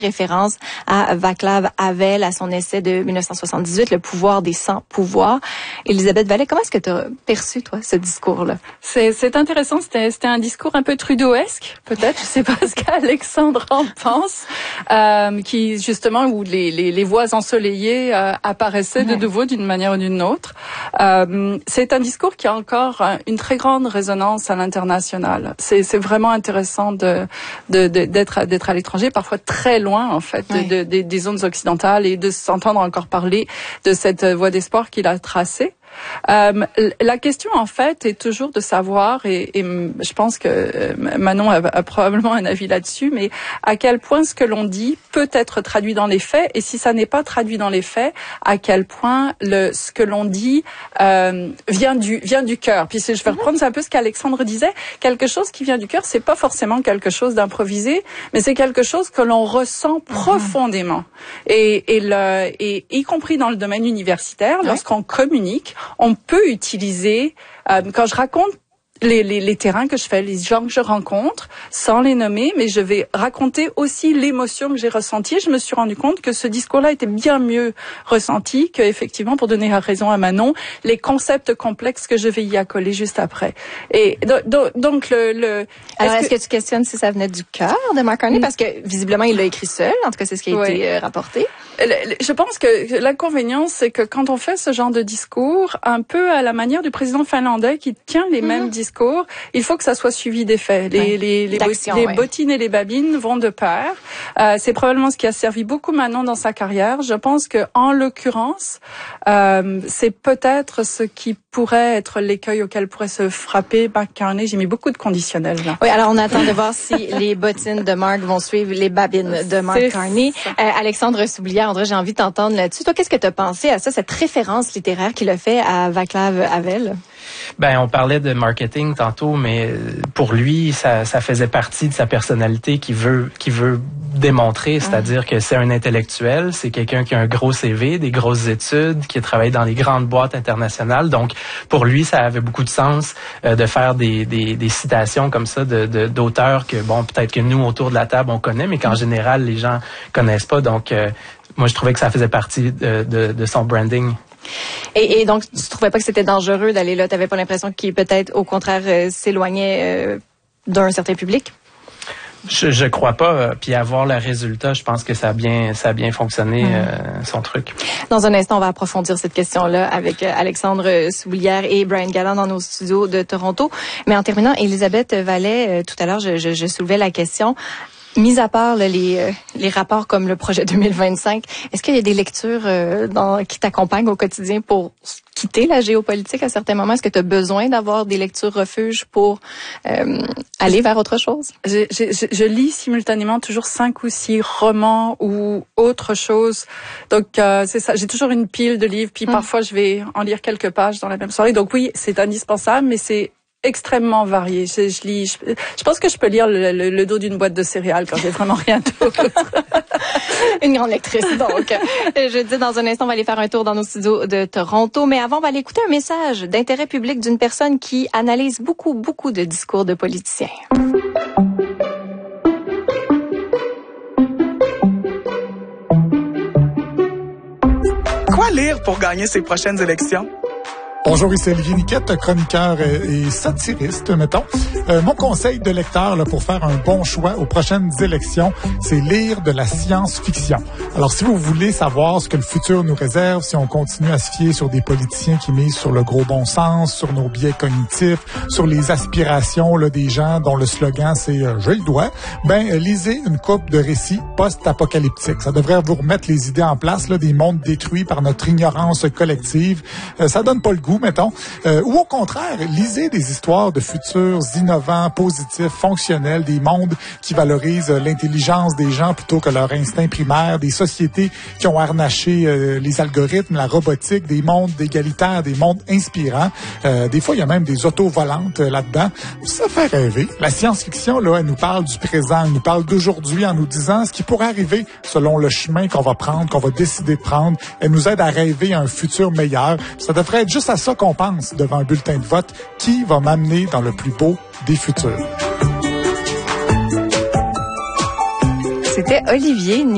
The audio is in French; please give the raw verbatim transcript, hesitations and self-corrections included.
référence à Václav Havel, à son essai de dix-neuf cent soixante-dix-huit, Le pouvoir des sans pouvoirs. Élisabeth Vallée, comment est-ce que tu as perçu, toi, ce discours-là? C'est, c'est intéressant. C'était, c'était un discours un peu trudeauesque, peut-être. Je sais pas ce qu'Alexandre en pense. Euh, qui, justement, où les, les, les voix ensoleillées euh, apparaissaient ouais. de nouveau d'une manière ou d'une autre. Euh, c'est un discours qui a encore une très grande résonance à l'international. C'est, c'est vraiment intéressant de, de, de, d'être, d'être à l'étranger, parfois très loin en fait oui. de, de, des zones occidentales et de s'entendre encore parler de cette voie d'espoir qu'il a tracée. Euh, la question en fait est toujours de savoir, et, et je pense que Manon a, a probablement un avis là-dessus, mais à quel point ce que l'on dit peut être traduit dans les faits, et si ça n'est pas traduit dans les faits, à quel point le ce que l'on dit euh, vient du vient du cœur. Puis je vais reprendre un peu ce qu'Alexandre disait, quelque chose qui vient du cœur, c'est pas forcément quelque chose d'improvisé, mais c'est quelque chose que l'on ressent profondément, et, et le et y compris dans le domaine universitaire, ouais. lorsqu'on communique. On peut utiliser, euh, quand je raconte les, les, les terrains que je fais, les gens que je rencontre, sans les nommer, mais je vais raconter aussi l'émotion que j'ai ressentie. Je me suis rendu compte que ce discours-là était bien mieux ressenti que, effectivement, pour donner raison à Manon, les concepts complexes que je vais y accoler juste après. Et do, donc le, le. Alors, est-ce que... est-ce que tu questionnes si ça venait du cœur de Mark Carney, parce que visiblement il l'a écrit seul. En tout cas, c'est ce qui a oui. été euh, rapporté. Je pense que l'inconvénient, c'est que quand on fait ce genre de discours, un peu à la manière du président finlandais qui tient les mm-hmm. mêmes discours, il faut que ça soit suivi des faits. Les, ouais. les, les, bot- les ouais. bottines et les babines vont de pair. Euh, c'est probablement ce qui a servi beaucoup Manon dans sa carrière. Je pense que, en l'occurrence, euh, c'est peut-être ce qui pourrait être l'écueil auquel pourrait se frapper Mark Carney. J'ai mis beaucoup de conditionnels là. Oui, alors on attend de voir si les bottines de Mark vont suivre les babines de Mark Carney. Euh, Alexandre Soublière, André, j'ai envie de t'entendre là-dessus. Toi, qu'est-ce que tu as pensé à ça, cette référence littéraire qu'il a fait à Václav Havel? Ben, on parlait de marketing tantôt, mais pour lui, ça, ça faisait partie de sa personnalité qui veut, qui veut démontrer, c'est-à-dire que c'est un intellectuel, c'est quelqu'un qui a un gros C V, des grosses études, qui a travaillé dans les grandes boîtes internationales. Donc, pour lui, ça avait beaucoup de sens euh, de faire des, des, des citations comme ça de, de, d'auteurs que, bon, peut-être que nous, autour de la table, on connaît, mais qu'en général, les gens connaissent pas. Donc, euh, moi, je trouvais que ça faisait partie de, de, de son branding. Et, et donc, tu trouvais pas que c'était dangereux d'aller là? Tu n'avais pas l'impression qu'il peut-être, au contraire, euh, s'éloignait euh, d'un certain public? Je, je crois pas. Puis avoir le résultat, je pense que ça a bien, ça a bien fonctionné, mmh. euh, son truc. Dans un instant, on va approfondir cette question-là avec Alexandre Soublière et Brian Galland dans nos studios de Toronto. Mais en terminant, Élisabeth Vallée, euh, tout à l'heure, je, je, je soulevais la question. Mis à part là, les euh, les rapports comme le projet deux mille vingt-cinq, est-ce qu'il y a des lectures euh, dans, qui t'accompagnent au quotidien pour quitter la géopolitique à certains moments? Est-ce que tu as besoin d'avoir des lectures refuges pour euh, aller vers autre chose? Je, je, je lis simultanément toujours cinq ou six romans ou autre chose. Donc euh, c'est ça. J'ai toujours une pile de livres. Puis mmh. parfois je vais en lire quelques pages dans la même soirée. Donc oui, c'est indispensable, mais c'est extrêmement varié. Je, je lis. Je, je pense que je peux lire le, le, le dos d'une boîte de céréales quand j'ai vraiment rien d'autre. Une grande lectrice, donc. Je dis dans un instant, on va aller faire un tour dans nos studios de Toronto. Mais avant, on va aller écouter un message d'intérêt public d'une personne qui analyse beaucoup, beaucoup de discours de politiciens. Quoi lire pour gagner ces prochaines élections? Bonjour, ici Olivier Niquette, chroniqueur et satiriste, mettons. Euh, mon conseil de lecteur là, pour faire un bon choix aux prochaines élections, c'est lire de la science-fiction. Alors, si vous voulez savoir ce que le futur nous réserve, si on continue à se fier sur des politiciens qui misent sur le gros bon sens, sur nos biais cognitifs, sur les aspirations là, des gens dont le slogan c'est euh, « je le dois », ben euh, lisez une couple de récits post-apocalyptiques. Ça devrait vous remettre les idées en place, là, des mondes détruits par notre ignorance collective. Euh, ça donne pas le goût, mettons. Euh, ou au contraire, lisez des histoires de futurs innovants, positifs, fonctionnels, des mondes qui valorisent l'intelligence des gens plutôt que leur instinct primaire, des sociétés qui ont harnaché euh, les algorithmes, la robotique, des mondes égalitaires, des mondes inspirants. Euh, des fois, il y a même des autos volantes euh, là-dedans. Ça fait rêver. La science-fiction, là, elle nous parle du présent, elle nous parle d'aujourd'hui en nous disant ce qui pourrait arriver selon le chemin qu'on va prendre, qu'on va décider de prendre. Elle nous aide à rêver à un futur meilleur. Ça devrait être juste à ça qu'on pense devant un bulletin de vote. Qui va m'amener dans le plus beau des futurs? C'était Olivier